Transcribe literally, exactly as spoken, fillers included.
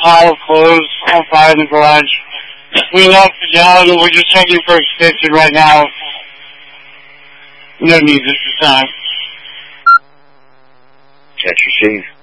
pile of clothes on fire in the garage. We lost the job, and we're just checking for extension right now. No news at this time. Catch receive.